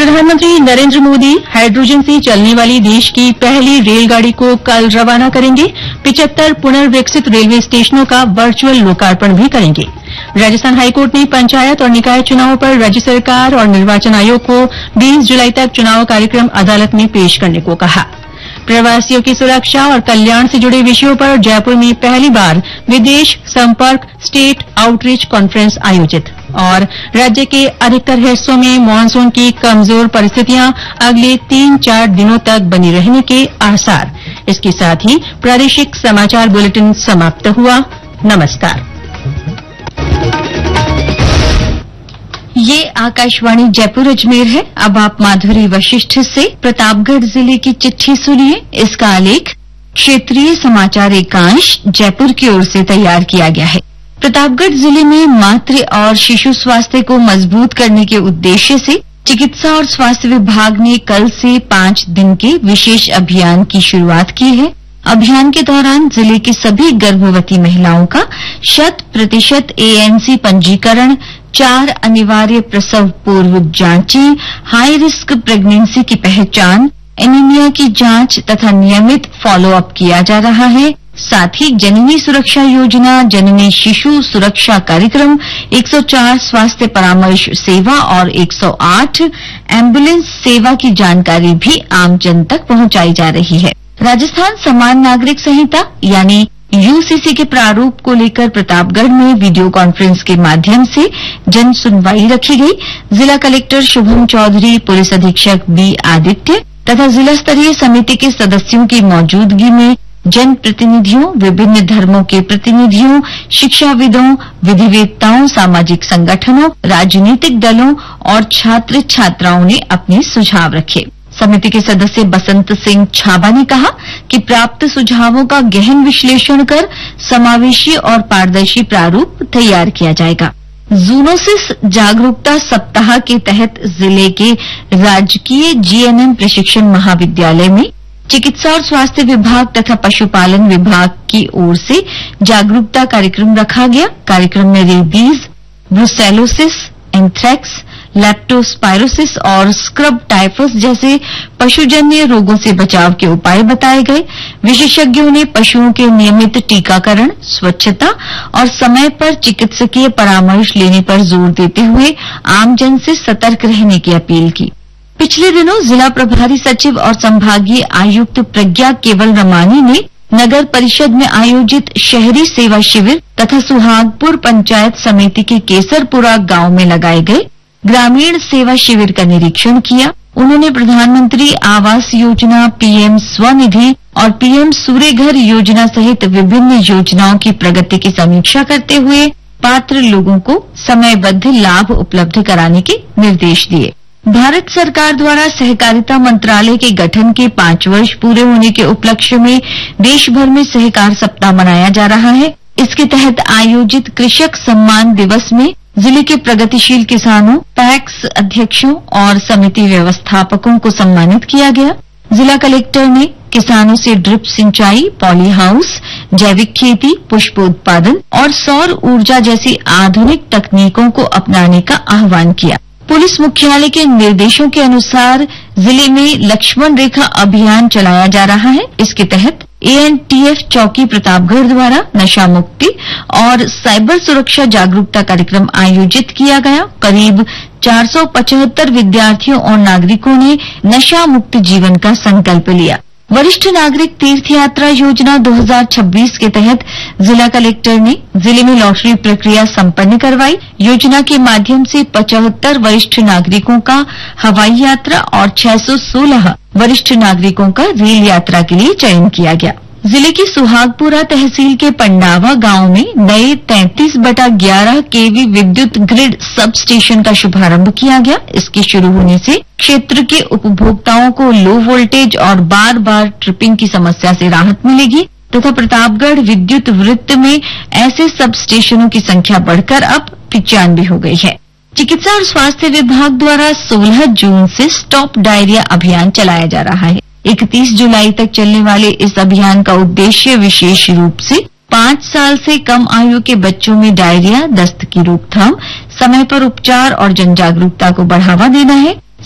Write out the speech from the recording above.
प्रधानमंत्री नरेंद्र मोदी हाइड्रोजन से चलने वाली देश की पहली रेलगाड़ी को कल रवाना करेंगे। 75 पुनर्विकसित रेलवे स्टेशनों का वर्चुअल लोकार्पण भी करेंगे। राजस्थान हाईकोर्ट ने पंचायत और निकाय चुनावों पर राज्य सरकार और निर्वाचन आयोग को 20 जुलाई तक चुनाव कार्यक्रम अदालत में पेश करने को कहा। प्रवासियों की सुरक्षा और कल्याण से जुड़े विषयों पर जयपुर में पहली बार विदेश संपर्क स्टेट आउटरीच कॉन्फ्रेंस आयोजित। और राज्य के अधिकतर हिस्सों में मानसून की कमजोर परिस्थितियां अगले 3-4 दिनों तक बनी रहने के आसार। इसके साथ ही प्रादेशिक समाचार बुलेटिन समाप्त हुआ। नमस्कार। ये आकाशवाणी जयपुर अजमेर है। अब आप माधुरी वशिष्ठ से प्रतापगढ़ जिले की चिट्ठी सुनिए। इसका आलेख क्षेत्रीय समाचार एकांश जयपुर की ओर से तैयार किया गया है। प्रतापगढ़ जिले में मातृ और शिशु स्वास्थ्य को मजबूत करने के उद्देश्य से चिकित्सा और स्वास्थ्य विभाग ने कल से 5 दिन के विशेष अभियान की शुरुआत की है। अभियान के दौरान जिले की सभी गर्भवती महिलाओं का 100% ANC पंजीकरण, 4 अनिवार्य प्रसव पूर्व जांचें, हाई रिस्क प्रेगनेंसी की पहचान, एनीमिया की जांच तथा नियमित फॉलोअप किया जा रहा है। साथ ही जननी सुरक्षा योजना, जननी शिशु सुरक्षा कार्यक्रम, 104 स्वास्थ्य परामर्श सेवा और 108 एम्बुलेंस सेवा की जानकारी भी आमजन तक पहुंचाई जा रही है। राजस्थान समान नागरिक संहिता यानी UCC के प्रारूप को लेकर प्रतापगढ़ में वीडियो कॉन्फ्रेंस के माध्यम से जन सुनवाई रखी गई। जिला कलेक्टर शुभम चौधरी, पुलिस अधीक्षक B आदित्य तथा जिला स्तरीय समिति के सदस्यों की मौजूदगी में जन प्रतिनिधियों, विभिन्न धर्मों के प्रतिनिधियों, शिक्षाविदों, विधिवेत्ताओं, सामाजिक संगठनों, राजनीतिक दलों और छात्र छात्राओं ने अपने सुझाव रखे। समिति के सदस्य बसंत सिंह छाबा ने कहा कि प्राप्त सुझावों का गहन विश्लेषण कर समावेशी और पारदर्शी प्रारूप तैयार किया जाएगा। जूनोसिस जागरूकता सप्ताह के तहत जिले के राजकीय GNM प्रशिक्षण महाविद्यालय में चिकित्सा और स्वास्थ्य विभाग तथा पशुपालन विभाग की ओर से जागरूकता कार्यक्रम रखा गया। कार्यक्रम में रेबीज, ब्रुसेलोसिस, एंथ्रेक्स, लैप्टोस्पायरोसिस और स्क्रब टाइफस जैसे पशुजन्य रोगों से बचाव के उपाय बताए गए। विशेषज्ञों ने पशुओं के नियमित टीकाकरण, स्वच्छता और समय पर चिकित्सकीय परामर्श लेने पर जोर देते हुए आमजन से सतर्क रहने की अपील की। पिछले दिनों जिला प्रभारी सचिव और संभागीय आयुक्त प्रज्ञा केवल रमानी ने नगर परिषद में आयोजित शहरी सेवा शिविर तथा सुहागपुर पंचायत समिति के केसरपुरा गांव में लगाए गए ग्रामीण सेवा शिविर का निरीक्षण किया। उन्होंने प्रधानमंत्री आवास योजना, PM स्वनिधि और PM सूर्यघर योजना सहित विभिन्न योजनाओं की प्रगति की समीक्षा करते हुए पात्र लोगों को समयबद्ध लाभ उपलब्ध कराने के निर्देश दिए। भारत सरकार द्वारा सहकारिता मंत्रालय के गठन के 5 वर्ष पूरे होने के उपलक्ष्य में देश भर में सहकार सप्ताह मनाया जा रहा है। इसके तहत आयोजित कृषक सम्मान दिवस में जिले के प्रगतिशील किसानों, पैक्स अध्यक्षों और समिति व्यवस्थापकों को सम्मानित किया गया। जिला कलेक्टर ने किसानों से ड्रिप सिंचाई, पॉली हाउस, जैविक खेती, पुष्पोत्पादन और सौर ऊर्जा जैसी आधुनिक तकनीकों को अपनाने का आह्वान किया। पुलिस मुख्यालय के निर्देशों के अनुसार जिले में लक्ष्मण रेखा अभियान चलाया जा रहा है। इसके तहत ANTF चौकी प्रतापगढ़ द्वारा नशा मुक्ति और साइबर सुरक्षा जागरूकता कार्यक्रम आयोजित किया गया। करीब 475 विद्यार्थियों और नागरिकों ने नशा मुक्त जीवन का संकल्प लिया। वरिष्ठ नागरिक तीर्थ यात्रा योजना 2026 के तहत जिला कलेक्टर ने जिले में लॉटरी प्रक्रिया संपन्न करवाई। योजना के माध्यम से 75 वरिष्ठ नागरिकों का हवाई यात्रा और 616 वरिष्ठ नागरिकों का रेल यात्रा के लिए चयन किया गया। जिले की सुहागपुरा तहसील के पंडावा गांव में नए 33/11 kV विद्युत ग्रिड सब स्टेशन का शुभारंभ किया गया। इसके शुरू होने से क्षेत्र के उपभोक्ताओं को लो वोल्टेज और बार बार ट्रिपिंग की समस्या से राहत मिलेगी तथा प्रतापगढ़ विद्युत वृत्त में ऐसे सब स्टेशनों की संख्या बढ़कर अब 95 हो गई है। चिकित्सा और स्वास्थ्य विभाग द्वारा 16 जून से स्टॉप डायरिया अभियान चलाया जा रहा है। 31 जुलाई तक चलने वाले इस अभियान का उद्देश्य विशेष रूप से 5 साल से कम आयु के बच्चों में डायरिया, दस्त की रोकथाम, समय पर उपचार और जन जागरूकता को बढ़ावा देना है।